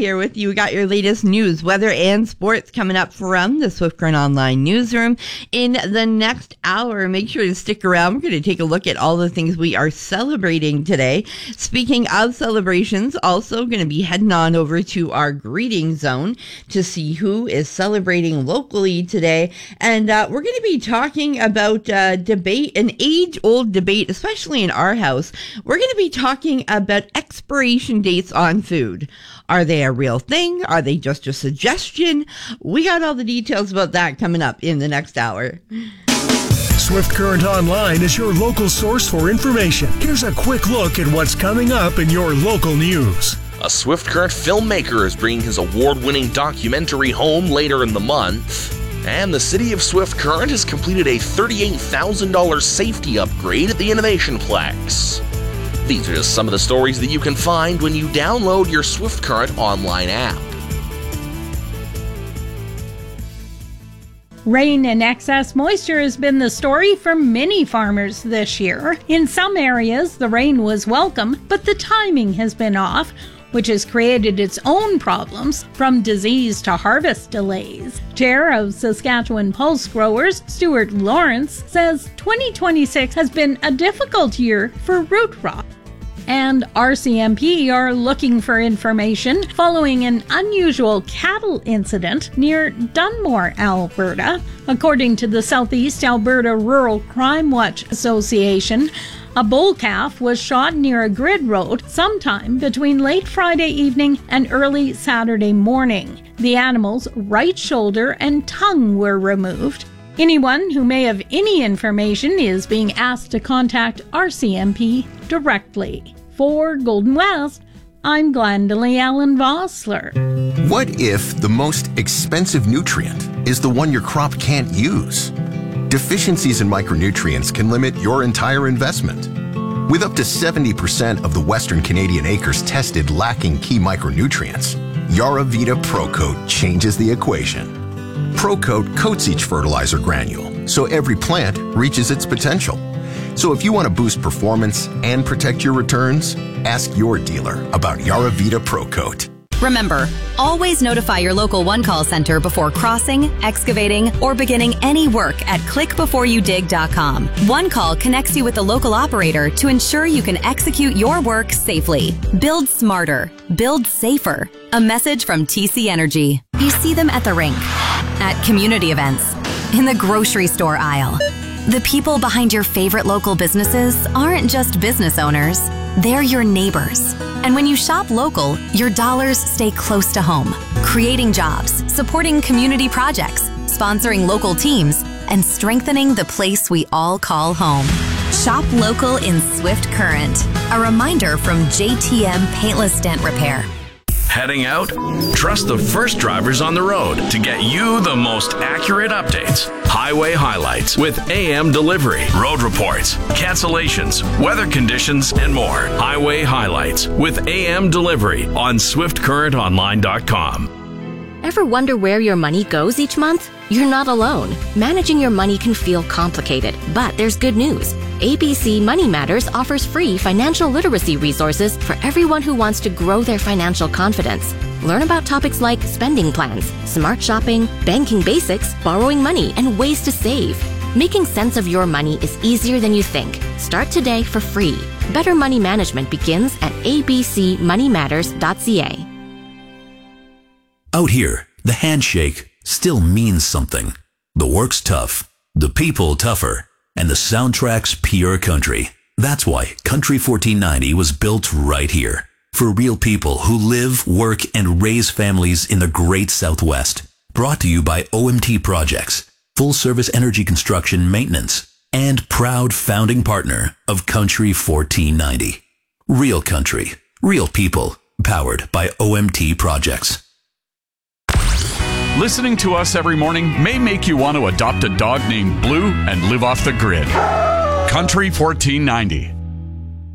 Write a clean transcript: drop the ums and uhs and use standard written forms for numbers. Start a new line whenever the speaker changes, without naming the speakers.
here with you. We got your latest news, weather, and sports coming up from the Swift Current Online newsroom in the next hour. Make sure to stick around. We're going to take a look at all the things we are celebrating today. Speaking of celebrations, also going to be heading on over to our greeting zone to see who is celebrating locally today. And we're going to be talking about debate, an age-old debate, especially in our house. We're going to be talking about expiration dates on food. Are they a real thing? Are they just a suggestion? We got all the details about that coming up in the next hour.
Swift Current Online is your local source for information. Here's a quick look at what's coming up in your local news.
A Swift Current filmmaker is bringing his award-winning documentary home later in the month. And the city of Swift Current has completed a $38,000 safety upgrade at the Innovationplex. These are just some of the stories that you can find when you download your Swift Current online app.
Rain and excess moisture has been the story for many farmers this year. In some areas, the rain was welcome, but the timing has been off, which has created its own problems, from disease to harvest delays. Chair of Saskatchewan Pulse Growers, Stuart Lawrence, says 2026 has been a difficult year for root rot. And RCMP are looking for information following an unusual cattle incident near Dunmore, Alberta. According to the Southeast Alberta Rural Crime Watch Association, a bull calf was shot near a grid road sometime between late Friday evening and early Saturday morning. The animal's right shoulder and tongue were removed. Anyone who may have any information is being asked to contact RCMP directly. For Golden West, I'm Glendalee Allen Vossler.
What if the most expensive nutrient is the one your crop can't use? Deficiencies in micronutrients can limit your entire investment. With up to 70% of the Western Canadian acres tested lacking key micronutrients, Yaravita ProCoat changes the equation. ProCoat coats each fertilizer granule, so every plant reaches its potential. So if you want to boost performance and protect your returns, ask your dealer about Yaravita ProCoat.
Remember, always notify your local One Call Center before crossing, excavating, or beginning any work at clickbeforeyoudig.com. One Call connects you with the local operator to ensure you can execute your work safely. Build smarter. Build safer. A message from TC Energy. You see them at the rink, at community events, in the grocery store aisle. The people behind your favorite local businesses aren't just business owners. They're your neighbors. And when you shop local, your dollars stay close to home, creating jobs, supporting community projects, sponsoring local teams, and strengthening the place we all call home. Shop local in Swift Current. A reminder from JTM Paintless Dent Repair.
Heading out? Trust the first drivers on the road to get you the most accurate updates. Highway highlights with AM delivery, road reports, cancellations, weather conditions, and more. Highway highlights with AM delivery on SwiftCurrentOnline.com.
Ever wonder where your money goes each month? You're not alone. Managing your money can feel complicated, but there's good news. ABC Money Matters offers free financial literacy resources for everyone who wants to grow their financial confidence. Learn about topics like spending plans, smart shopping, banking basics, borrowing money, and ways to save. Making sense of your money is easier than you think. Start today for free. Better money management begins at abcmoneymatters.ca.
Out here, the handshake still means something. The work's tough, the people tougher, and the soundtrack's pure country. That's why Country 1490 was built right here. For real people who live, work, and raise families in the great Southwest. Brought to you by OMT Projects, full-service energy construction maintenance, and proud founding partner of Country 1490. Real country, real people, powered by OMT Projects.
Listening to us every morning may make you want to adopt a dog named Blue and live off the grid. Country 1490.